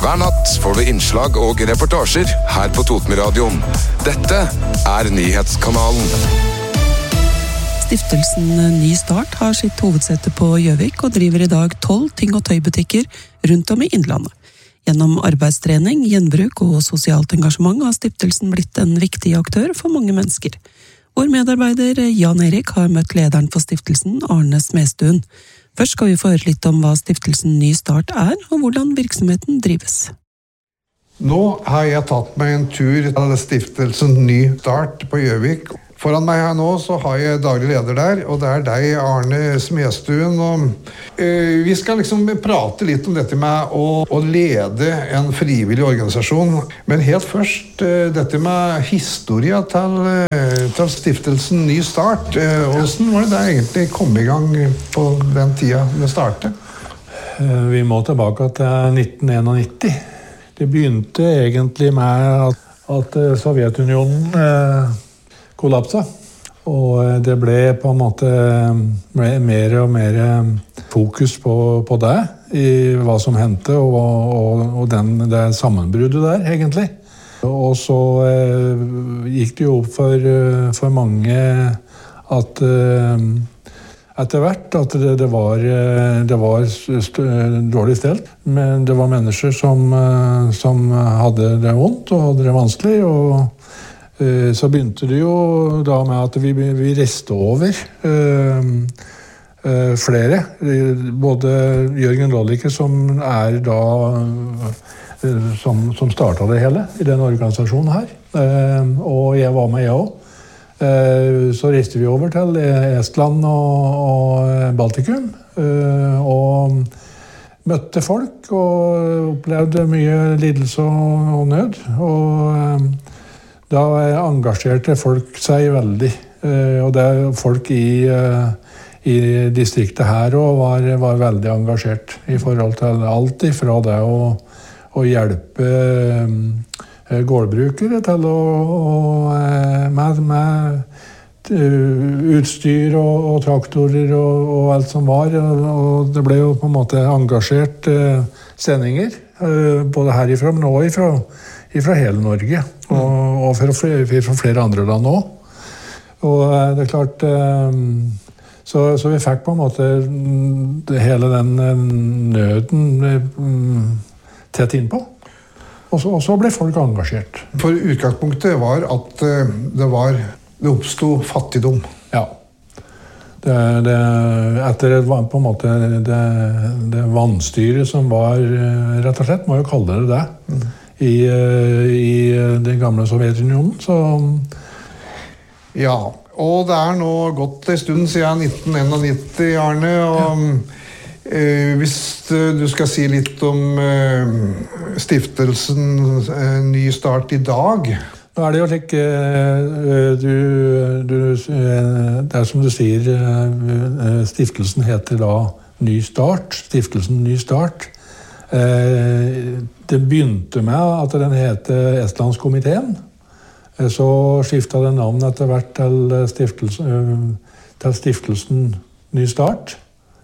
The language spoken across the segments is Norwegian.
Hver natt får du innslag og reportasjer her på Totenradioen. Dette nyhetskanalen. Stiftelsen Ny Start har sitt hovedsete på Gjøvik og driver i dag 12 ting- og tøybutikker rundt om i Innlandet. Gjennom arbeidstrening, gjenbruk og sosialt engasjement har stiftelsen blitt en viktig aktør for mange mennesker. Vår medarbeider Jan Erik har møtt lederen for stiftelsen, Arne Smestuen. Først skal vi få høre litt om hva stiftelsen Ny Start og hvordan virksomheten drives. Nå har jeg tatt meg en tur til stiftelsen Ny Start på Gjøvik. Foran meg her nå så har jeg daglig leder der, og det deg, Arne Smestuen. Vi skal liksom prate litt om dette med å lede en frivillig organisasjon. Men helt først, dette med historia til stiftelsen Ny Start. Hvordan var det egentlig kom i gang på den tida det startet? Vi må tilbake til 1991. Det begynte egentlig med at Sovjetunionen kollapsa. Og det ble på en måte mer og mer fokus på det, i hva som hendte, og det sammenbruddet der, egentlig. Og så gikk det jo opp for mange at etter hvert at det var dårlig stelt. Men det var mennesker som hadde det vondt og hadde det vanskelig, og så begynte det jo da med at vi reiste over flere. Både Jørgen Lollicke, som da som startet det hele i den organisasjonen her. Og jeg var med, jeg også. Så reiste vi over til Estland og Baltikum. Og møtte folk og opplevde mye lidelse og nød. Og da engasjerte folk seg veldig, og det folk i distriktet her også var veldig engasjert i forhold til alt ifra det å hjelpe gårdbrukere til med utstyr og traktorer og alt som var, og det ble jo på en måte engasjert sendinger, både herifra, men også fra hele Norge, og fra flere andre land også. Og det klart, så vi fikk på en måte hele den nøden tett innpå. Og så ble folk engasjert. For utgangspunktet var at det oppstod fattigdom. Ja. Etter på en måte det vannstyret som var, rett og slett, må jeg kalle det det. I den gamle Sovjetunionen, så... Ja, og det nå gått en stund siden 1991, Arne, og hvis du skal si litt om stiftelsen Ny Start i dag. Nå det jo slik, det som du sier, stiftelsen heter da Ny Start, stiftelsen Ny Start. Det begynte med at den heter Estlandskomiteen. Så skiftet den navn etter hvert til stiftelsen Ny Start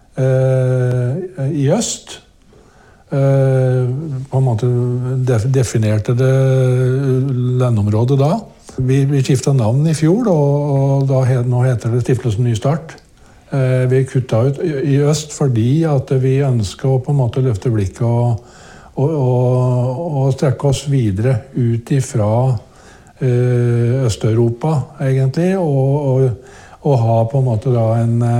i øst. På en måte definerte det landområdet da. Vi skiftet navn i fjor, og nå heter det stiftelsen Ny Start. Vi kuttet ut i øst fordi at vi ønsker å på en måte løfte blikket og strekke oss videre ut ifra Øst-Europa, egentlig, og ha på en måte da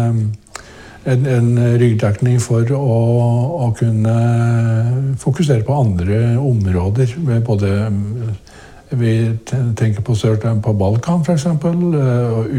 en ryggdekning for å kunne fokusere på andre områder. Både vi tenker på Balkan, for eksempel, og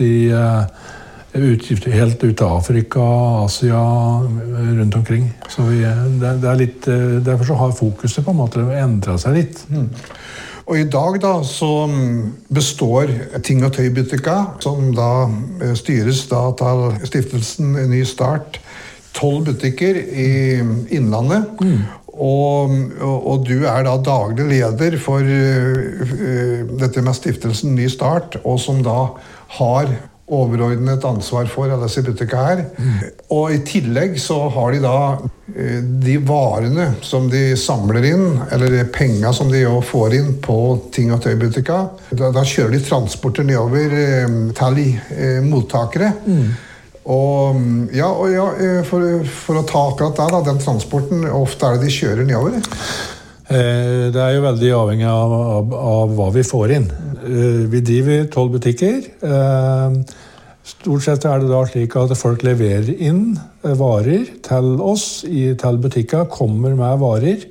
helt ut av Afrika, Asia, rundt omkring. Så det litt, derfor så har fokuset på en måte endret seg litt. Og i dag da så består ting- og tøybutikka, som da styres da til stiftelsen Ny Start, 12 butikker i Innlandet. Og du da daglig leder for dette med stiftelsen Ny Start, og som da har overordnet ansvar for alle disse butikkene her. Og i tillegg så har de da de varene som de samler inn, eller de penger som de jo får inn på ting- og tøybutikker. Da kjører de transporter nedover til mottakere. For å ta akkurat det, den transporten, ofte er det de kjører nedover. Det er jo veldig avhengig av hva vi får inn. Vi driver 12 butikker. Stort sett er det da slik at folk leverer inn varer til oss, til butikker, kommer med varer,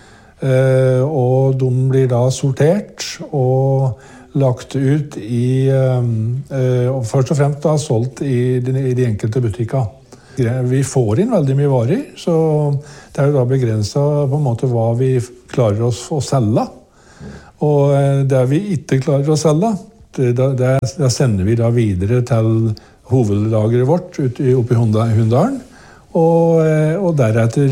og de blir da sortert og lagt ut og først og fremst da solgt i de enkelte butikker. Vi får inn veldig mye varer, så det er jo da begrenset på en måte hva vi klarer oss å selge. Og det vi ikke klarer å selge, det sender vi da videre til hovedlageret vårt oppe i Hunndalen. Og deretter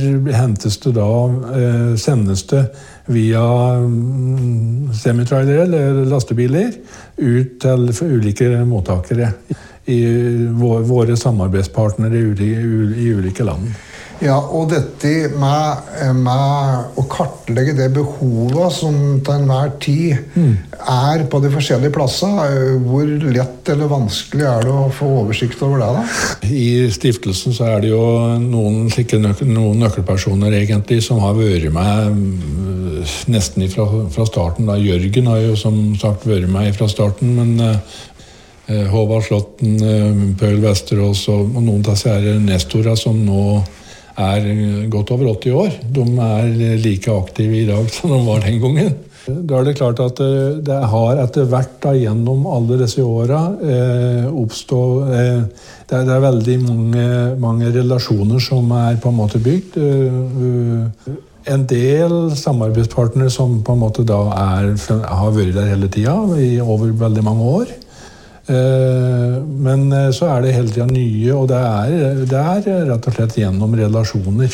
sendes det via semitrailere eller lastebiler ut til ulike mottakere i våre samarbeidspartnere i ulike land. Ja, og dette med å kartlegge det behovet som til enhver tid er på de forskjellige plasser, hvor lett eller vanskelig er det å få oversikt over det da? I stiftelsen så er det jo noen nøkkelpersoner egentlig som har vært med nesten fra starten. Da. Jørgen har jo som sagt vært med fra starten, men Håvard Slåtten, Paul Vesterås og noen av disse nestorer som nå er godt over 80 år. De er like aktive i dag som de var den gangen. Da er det klart at det har etter hvert da, gjennom alle disse årene det er veldig mange relasjoner som er på en måte bygd. En del samarbeidspartnere som på en måte da har vært der hele tiden i over veldig mange år. Men så er det hele tiden nye, og det er rett og slett gjennom relasjoner.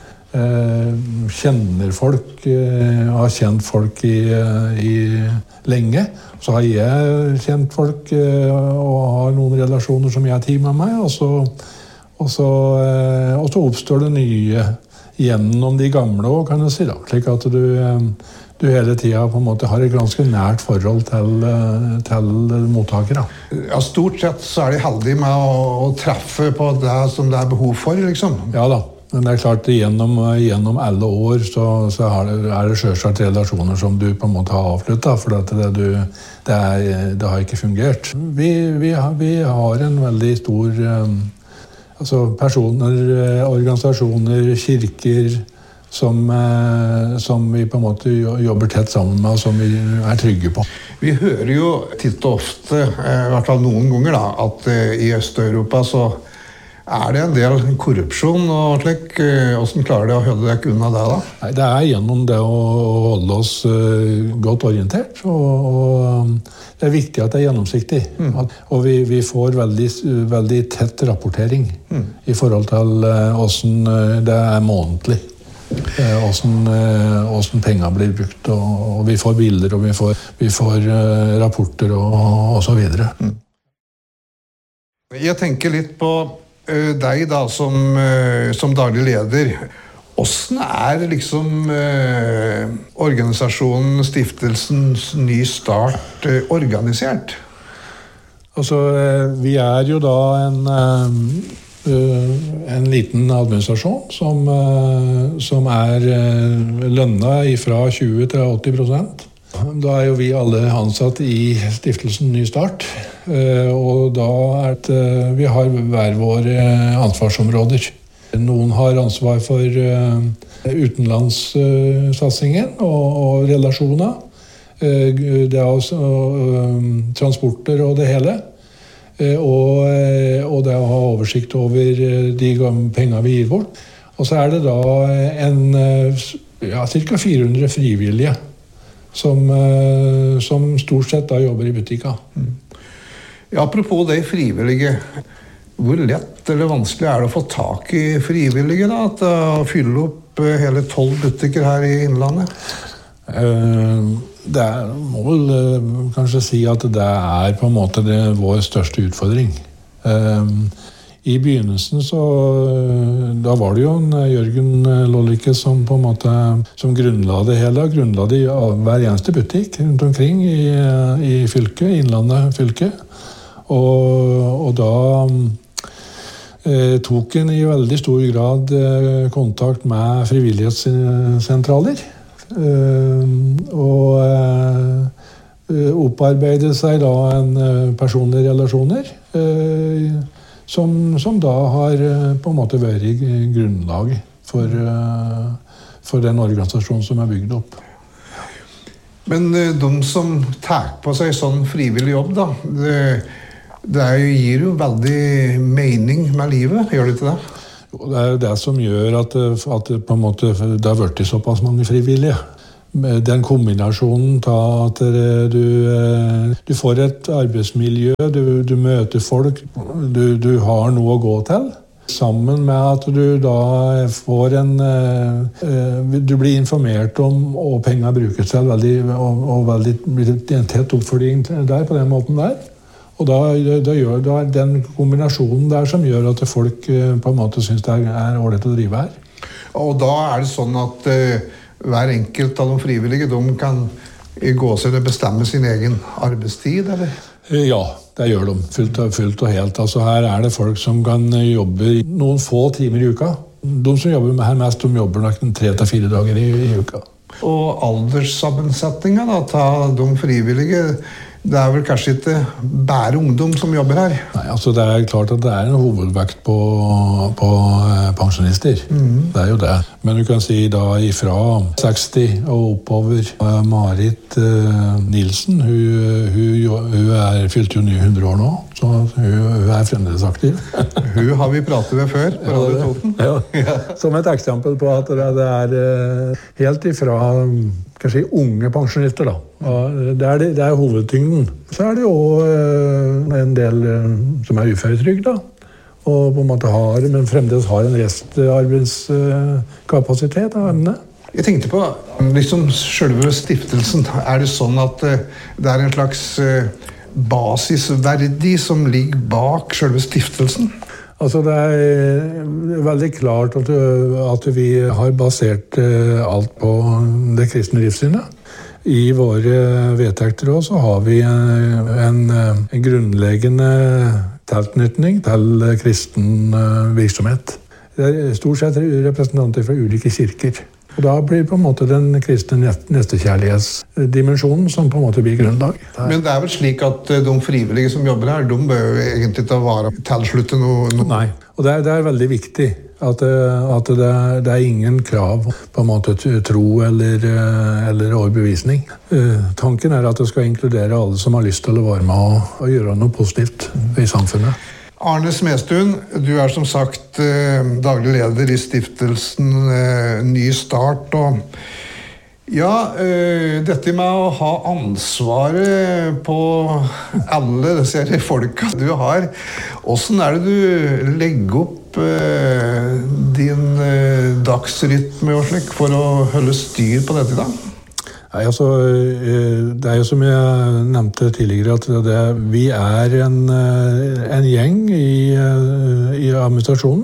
Kjenner folk, har kjent folk i lenge. Så har jeg kjent folk og har noen relasjoner som jeg har tid med meg, og så oppstår det nye gjennom de gamle også, kan jeg si da. Slik at du hele tiden på en måte har et ganske nært forhold til mottakere. Ja, stort sett så er de heldige med å treffe på det som det er behov for, liksom. Ja da, men det er klart gjennom alle år så er det selvsagt relasjoner som du på en måte har avsluttet, for at det har ikke fungert. Vi har en veldig stor personer, organisasjoner, kirker, som vi på en måte jobber tett sammen med, og som vi er trygge på. Vi hører jo titt og ofte, i hvert fall noen ganger da, at i Øst-Europa så er det en del korrupsjon og slik. Hvordan klarer det å holde deg unna det da? Nei, det er gjennom det å holde oss godt orientert, og det er viktig at det er gjennomsiktig. Og vi får veldig tett rapportering i forhold til hvordan det er månedlig. Hvordan penger blir brukt, og vi får bilder, og vi får rapporter og så videre. Jeg tenker litt på deg da, som daglig leder. Hvordan er liksom organisasjonen Stiftelsens Ny Start organisert? Altså, vi er jo da en liten administrasjon som er lønnet fra 20 til 80%. Da er jo vi alle ansatt i Stiftelsen Ny Start, og da vi har hver våre ansvarsområder. Noen har ansvar for utenlandssatsingen og relasjoner. Det er også transporter og det hele. Og det å ha oversikt over de pengene vi gir bort. Og så er det da ca. 400 frivillige som stort sett da jobber i butikker. Ja, apropos de frivillige, hvor lett eller vanskelig er det å få tak i frivillige da, å fylle opp hele 12 butikker her i Innlandet? Det må vel kanskje si at det er på en måte vår største utfordring. I begynnelsen så da var det jo en Jørgen Lollicke som på en måte som grunnla det hele, grunnla det i hver eneste butikk rundt omkring i fylket, Innlandet fylke. Og da tok en i veldig stor grad kontakt med frivillighetssentraler og opparbeidet seg da en personlige relasjoner som da har på en måte vært grunnlag for den organisasjonen som bygd opp. Men de som tar på seg sånn frivillig jobb da, det gir jo veldig mening med livet, gjør det ikke det? Det jo det som gjør at på en måte, det har vært såpass mange frivillige. Den kombinasjonen av at du får et arbeidsmiljø, du møter folk, du har noe å gå til. Sammen med at du da får du blir informert om og penger brukes til og veldig blir en tett oppfølging der på den måten der. Og da gjør det den kombinasjonen der som gjør at folk på en måte synes det ålreit å drive her. Og da det sånn at hver enkelt av de frivillige, de kan gå seg og bestemme sin egen arbeidstid, eller? Ja, det gjør de. Fullt og helt. Altså her det folk som kan jobbe noen få timer i uka. De som jobber her mest, de jobber nok 3 til 4 dager i uka. Og alderssammensetningen da, ta de frivillige, det vel kanskje ikke bare ungdom som jobber her? Nei, altså det klart at det en hovedvekt på pensjonister. Det jo det. Men du kan si da ifra 60 og oppover. Marit Nilsen, hun fylt jo nye 100 år nå, så hun fremdeles aktiv. Hun har vi pratet med før på Radio Toten. Ja, som et eksempel på at det helt ifra kanskje unge pensjonister da. Det hovedtyngden. Så det jo en del som uføretrygd da. Og på en måte men fremdeles har en restarbeidsskapasitet av evne. Jeg tenkte på, liksom selve stiftelsen, det sånn at det en slags basisverdi som ligger bak selve stiftelsen? Altså det veldig klart at vi har basert alt på det kristne livssynet. I våre vedtekter også så har vi en grunnleggende tilknytning til kristen virksomhet. Det stort sett representanter fra ulike kirker. Og da blir på en måte den kristne nestekjærlighetsdimensjonen som på en måte blir grunnlag. Men det vel slik at de frivillige som jobber her, de bør jo egentlig ikke være tilslutte noe? Nei, og det veldig viktig at det ingen krav på en måte tro eller overbevisning. Tanken at det skal inkludere alle som har lyst til å være med og gjøre noe positivt i samfunnet. Arne Smestuen, du som sagt daglig leder i stiftelsen Ny Start. Og ja, dette med å ha ansvaret på alle disse folka du har, hvordan det du legger opp din dagsrytme og slik for å holde styr på dette da? Nei, altså, det jo som jeg nevnte tidligere at vi en gjeng i administrasjonen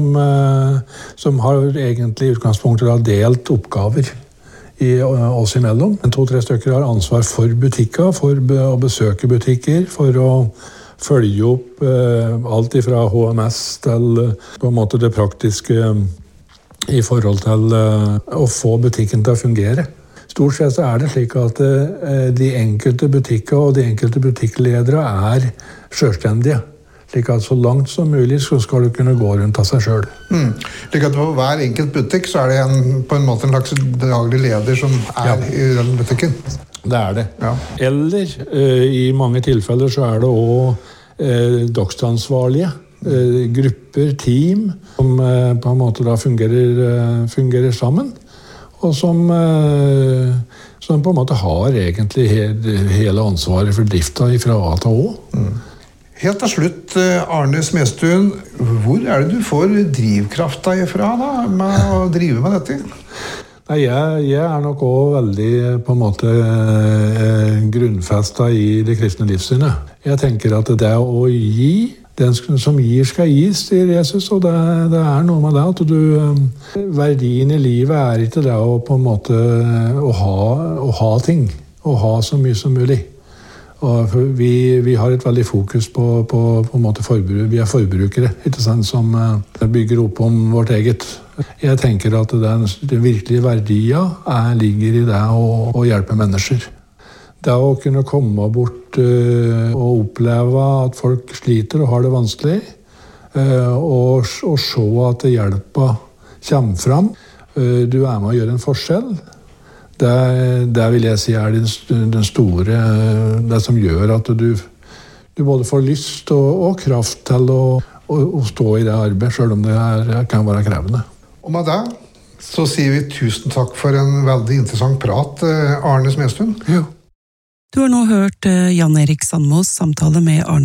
som har egentlig i utgangspunktet delt oppgaver oss imellom. 2-3 stykker har ansvar for butikker, for å besøke butikker, for å følge opp alt fra HMS til på en måte det praktiske i forhold til å få butikken til å fungere. Stort sett så det slik at de enkelte butikker og de enkelte butikkledere selvstendige. Slik at så langt som mulig så skal du kunne gå rundt av seg selv. Slik at på hver enkelt butikk så det på en måte en slags daglig leder som i den butikken? Det det. Ja. Eller i mange tilfeller så det også dagsansvarlige. Grupper, team, som på en måte da fungerer sammen. Og som på en måte har egentlig hele ansvaret for drifta fra A til Å. Helt til slutt, Arne Smestuen, hvor det du får drivkrafta ifra da, med å drive med dette? Nei, jeg nok også veldig på en måte grunnfestet i det kristne livssynet. Jeg tenker at det å gi Den som gir skal gis, sier Jesus, og det noe med det at verdien i livet ikke det å på en måte å ha ting, å ha så mye som mulig. Og vi har et veldig fokus på en måte forbruk. Vi forbrukere, ikke sant, som bygger opp om vårt eget. Jeg tenker at den virkelige verdien ligger i det å hjelpe mennesker. Det å kunne komme bort og oppleve at folk sliter og har det vanskelig, og se at hjelpa kommer fram. Du med å gjøre en forskjell. Det vil jeg si den store, det som gjør at du både får lyst og kraft til å stå i det arbeidet, selv om det kan være krevende. Og med det så sier vi tusen takk for en veldig interessant prat, Arne Smestuen. Ja. Du har nå hørt Jan Erik Sandmos samtale med Arne